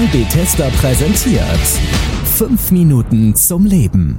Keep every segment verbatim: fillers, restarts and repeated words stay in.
Bethesda präsentiert fünf Minuten zum Leben.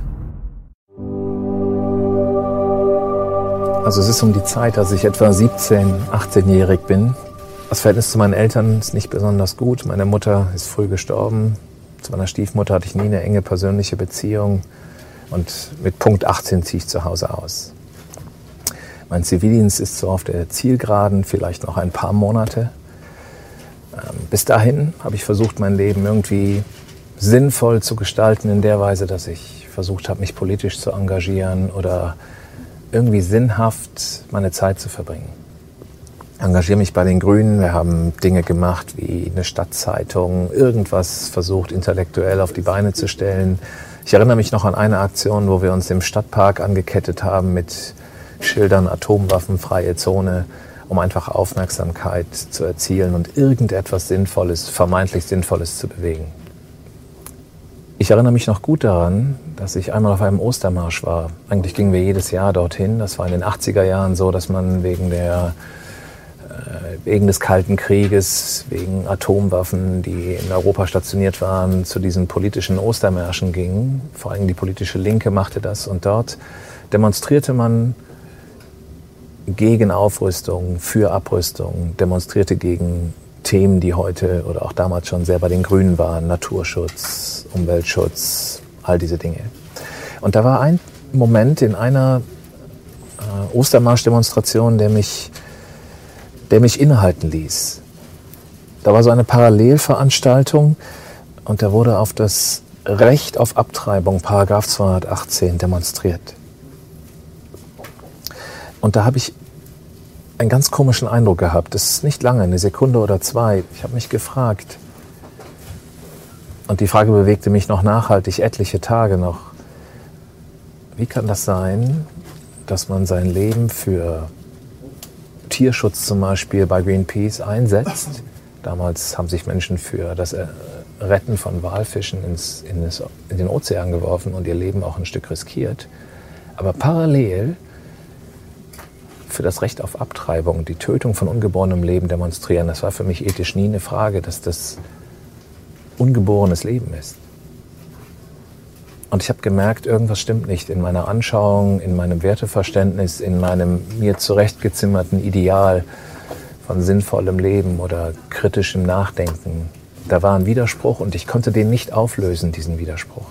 Also es ist um die Zeit, als ich etwa siebzehn-, achtzehnjährig bin. Das Verhältnis zu meinen Eltern ist nicht besonders gut. Meine Mutter ist früh gestorben. Zu meiner Stiefmutter hatte ich nie eine enge persönliche Beziehung. Und mit Punkt achtzehn ziehe ich zu Hause aus. Mein Zivildienst ist so auf der Zielgeraden, vielleicht noch ein paar Monate. Bis dahin habe ich versucht, mein Leben irgendwie sinnvoll zu gestalten, in der Weise, dass ich versucht habe, mich politisch zu engagieren oder irgendwie sinnhaft meine Zeit zu verbringen. Ich engagiere mich bei den Grünen. Wir haben Dinge gemacht wie eine Stadtzeitung, irgendwas versucht, intellektuell auf die Beine zu stellen. Ich erinnere mich noch an eine Aktion, wo wir uns im Stadtpark angekettet haben mit Schildern atomwaffenfreie Zone, um einfach Aufmerksamkeit zu erzielen und irgendetwas Sinnvolles, vermeintlich Sinnvolles zu bewegen. Ich erinnere mich noch gut daran, dass ich einmal auf einem Ostermarsch war. Eigentlich gingen wir jedes Jahr dorthin. Das war in den achtziger Jahren so, dass man wegen der äh, wegen des Kalten Krieges, wegen Atomwaffen, die in Europa stationiert waren, zu diesen politischen Ostermärschen ging. Vor allem die politische Linke machte das. Und dort demonstrierte man gegen Aufrüstung, für Abrüstung, demonstrierte gegen Themen, die heute oder auch damals schon sehr bei den Grünen waren, Naturschutz, Umweltschutz, all diese Dinge. Und da war ein Moment in einer äh, Ostermarsch-Demonstration, der mich, der mich innehalten ließ. Da war so eine Parallelveranstaltung und da wurde auf das Recht auf Abtreibung, Paragraph zweihundertachtzehn, demonstriert. Und da habe ich einen ganz komischen Eindruck gehabt. Das ist nicht lange, eine Sekunde oder zwei. Ich habe mich gefragt, und die Frage bewegte mich noch nachhaltig etliche Tage noch, wie kann das sein, dass man sein Leben für Tierschutz zum Beispiel bei Greenpeace einsetzt? Damals haben sich Menschen für das Retten von Walfischen ins, in, das, in den Ozean geworfen und ihr Leben auch ein Stück riskiert. Aber parallel für das Recht auf Abtreibung, die Tötung von ungeborenem Leben demonstrieren, das war für mich ethisch nie eine Frage, dass das ungeborenes Leben ist. Und ich habe gemerkt, irgendwas stimmt nicht in meiner Anschauung, in meinem Werteverständnis, in meinem mir zurechtgezimmerten Ideal von sinnvollem Leben oder kritischem Nachdenken. Da war ein Widerspruch und ich konnte den nicht auflösen, diesen Widerspruch.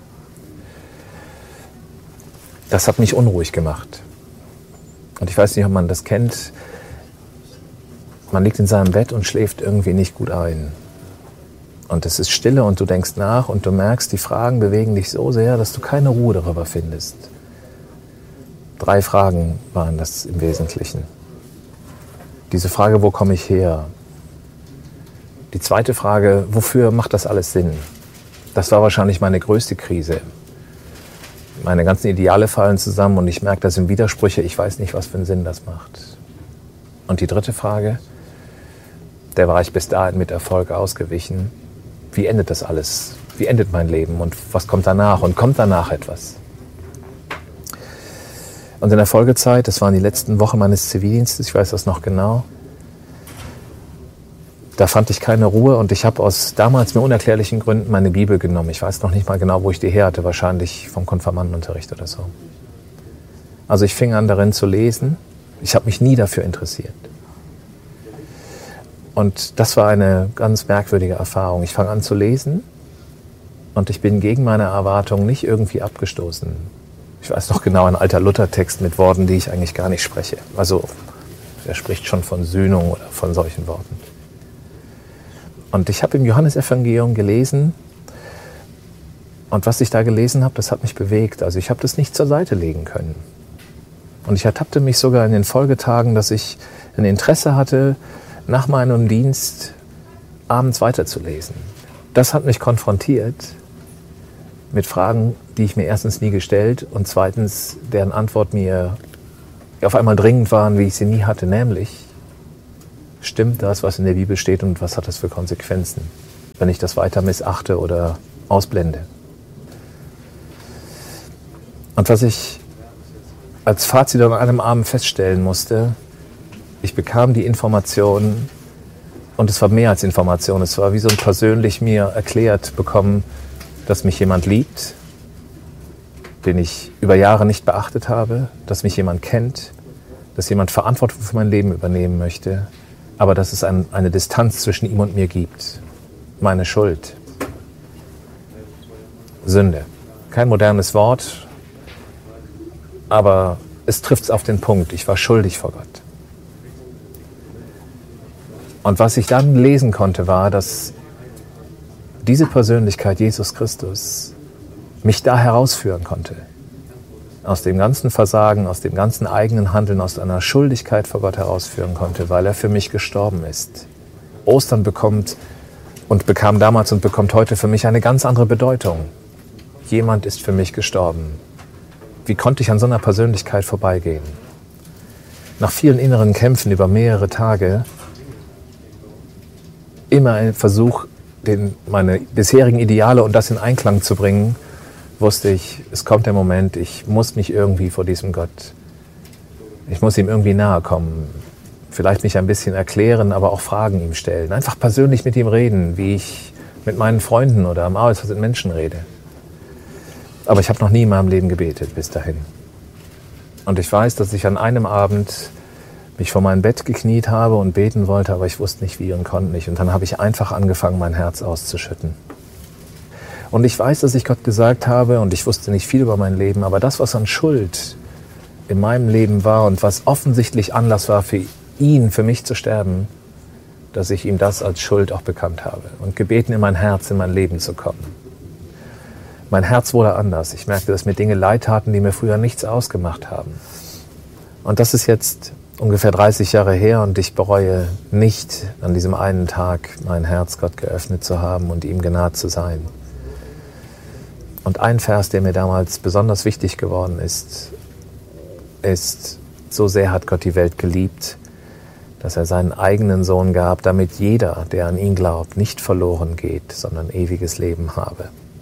Das hat mich unruhig gemacht. Und ich weiß nicht, ob man das kennt. Man liegt in seinem Bett und schläft irgendwie nicht gut ein. Und es ist Stille und du denkst nach und du merkst, die Fragen bewegen dich so sehr, dass du keine Ruhe darüber findest. Drei Fragen waren das im Wesentlichen. Diese Frage, wo komme ich her? Die zweite Frage, wofür macht das alles Sinn? Das war wahrscheinlich meine größte Krise. Meine ganzen Ideale fallen zusammen und ich merke, das sind Widersprüche. Ich weiß nicht, was für einen Sinn das macht. Und die dritte Frage, der war ich bis dahin mit Erfolg ausgewichen. Wie endet das alles? Wie endet mein Leben und was kommt danach? Und kommt danach etwas? Und in der Folgezeit, das waren die letzten Wochen meines Zivildienstes, ich weiß das noch genau, da fand ich keine Ruhe und ich habe aus damals mir unerklärlichen Gründen meine Bibel genommen. Ich weiß noch nicht mal genau, wo ich die her hatte, wahrscheinlich vom Konfirmandenunterricht oder so. Also ich fing an, darin zu lesen. Ich habe mich nie dafür interessiert. Und das war eine ganz merkwürdige Erfahrung. Ich fange an zu lesen und ich bin gegen meine Erwartungen nicht irgendwie abgestoßen. Ich weiß noch genau, ein alter Luthertext mit Worten, die ich eigentlich gar nicht spreche. Also er spricht schon von Sühnung oder von solchen Worten. Und ich habe im Johannesevangelium gelesen und was ich da gelesen habe, das hat mich bewegt. Also ich habe das nicht zur Seite legen können. Und ich ertappte mich sogar in den Folgetagen, dass ich ein Interesse hatte, nach meinem Dienst abends weiterzulesen. Das hat mich konfrontiert mit Fragen, die ich mir erstens nie gestellt und zweitens, deren Antwort mir auf einmal dringend waren, wie ich sie nie hatte, nämlich: Stimmt das, was in der Bibel steht und was hat das für Konsequenzen, wenn ich das weiter missachte oder ausblende? Und was ich als Fazit an einem Abend feststellen musste, ich bekam die Information, Und es war mehr als Information, es war wie so ein persönlich mir erklärt bekommen, dass mich jemand liebt, den ich über Jahre nicht beachtet habe, dass mich jemand kennt, dass jemand Verantwortung für mein Leben übernehmen möchte, aber dass es ein, eine Distanz zwischen ihm und mir gibt. Meine Schuld. Sünde. Kein modernes Wort, aber es trifft es auf den Punkt. Ich war schuldig vor Gott. Und was ich dann lesen konnte, war, dass diese Persönlichkeit, Jesus Christus, mich da herausführen konnte. Aus dem ganzen Versagen, aus dem ganzen eigenen Handeln, aus einer Schuldigkeit vor Gott herausführen konnte, weil er für mich gestorben ist. Ostern bekommt und bekam damals und bekommt heute für mich eine ganz andere Bedeutung. Jemand ist für mich gestorben. Wie konnte ich an so einer Persönlichkeit vorbeigehen? Nach vielen inneren Kämpfen über mehrere Tage, immer ein Versuch, den, meine bisherigen Ideale und das in Einklang zu bringen, wusste ich, es kommt der Moment, ich muss mich irgendwie vor diesem Gott, ich muss ihm irgendwie nahe kommen, vielleicht mich ein bisschen erklären, aber auch Fragen ihm stellen, einfach persönlich mit ihm reden, wie ich mit meinen Freunden oder am Arbeitsplatz mit Menschen rede. Aber ich habe noch nie in meinem Leben gebetet bis dahin. Und ich weiß, dass ich an einem Abend mich vor mein Bett gekniet habe und beten wollte, aber ich wusste nicht wie und konnte nicht. Und dann habe ich einfach angefangen, mein Herz auszuschütten. Und ich weiß, dass ich Gott gesagt habe, und ich wusste nicht viel über mein Leben, aber das, was an Schuld in meinem Leben war und was offensichtlich Anlass war für ihn, für mich zu sterben, dass ich ihm das als Schuld auch bekannt habe und gebeten, in mein Herz, in mein Leben zu kommen. Mein Herz wurde anders. Ich merkte, dass mir Dinge leid taten, die mir früher nichts ausgemacht haben. Und das ist jetzt ungefähr dreißig Jahre her und ich bereue nicht, an diesem einen Tag mein Herz Gott geöffnet zu haben und ihm genaht zu sein. Und ein Vers, der mir damals besonders wichtig geworden ist, ist: So sehr hat Gott die Welt geliebt, dass er seinen eigenen Sohn gab, damit jeder, der an ihn glaubt, nicht verloren geht, sondern ewiges Leben habe.